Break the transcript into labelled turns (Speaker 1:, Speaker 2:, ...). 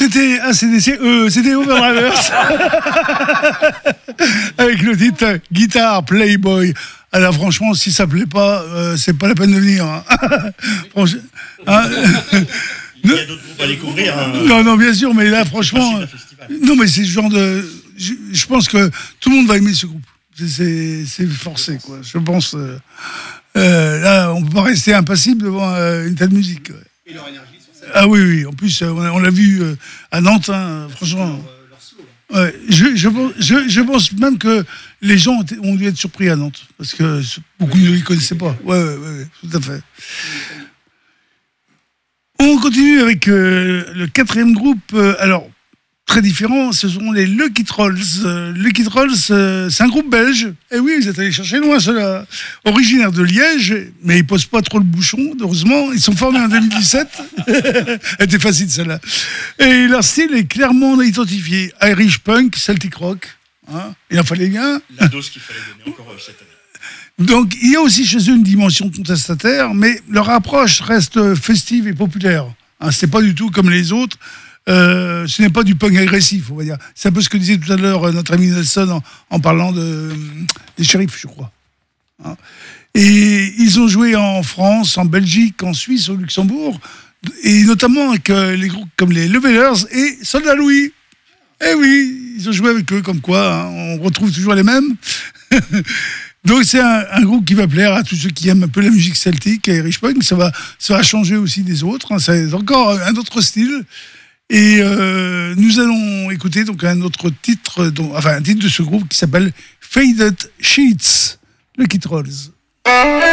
Speaker 1: C'était ACDC, c'était Overdrivers. Avec le titre Guitare Playboy. Alors franchement, si ça plaît pas, c'est pas la peine de venir. Hein.
Speaker 2: Il y a d'autres groupes à découvrir.
Speaker 1: Non, bien sûr, mais là, franchement... Non, mais c'est le genre de... Je pense que tout le monde va aimer ce groupe. C'est forcé, quoi. Je pense... là, on ne peut pas rester impassible devant une telle musique. Ouais.
Speaker 3: Et leur énergie sur scène.
Speaker 1: Ah oui. En plus, on l'a vu à Nantes, hein, franchement.
Speaker 3: Leur slow,
Speaker 1: Ouais, je pense même que les gens ont dû être surpris à Nantes, parce que beaucoup ne les connaissaient pas. Ouais, tout à fait. On continue avec le quatrième groupe. Alors, très différent, ce sont les Lucky Trolls. Lucky Trolls, c'est un groupe belge. Et oui, ils étaient allés chercher loin, ceux-là. Originaire de Liège, mais ils posent pas trop le bouchon, heureusement. Ils sont formés en 2017. Elle était facile, celle-là. Et leur style est clairement identifié. Irish punk, Celtic rock. Hein, il en fallait bien.
Speaker 2: La dose qu'il fallait donner encore cette année.
Speaker 1: Donc, il y a aussi chez eux une dimension contestataire, mais leur approche reste festive et populaire. Hein, c'est pas du tout comme les autres. Ce n'est pas du punk agressif, on va dire. C'est un peu ce que disait tout à l'heure notre ami Nelson en parlant des shérifs, je crois. Hein. Et ils ont joué en France, en Belgique, en Suisse, au Luxembourg, et notamment avec les groupes comme les Levelers et Soldat Louis. Eh oui, ils ont joué avec eux, comme quoi, hein, on retrouve toujours les mêmes. Donc c'est un groupe qui va plaire à tous ceux qui aiment un peu la musique celtique et Irish punk. Ça va changer aussi des autres. Hein, c'est encore un autre style. Et nous allons écouter donc un autre titre, un titre de ce groupe qui s'appelle Faded Sheets, Lucky Trolls.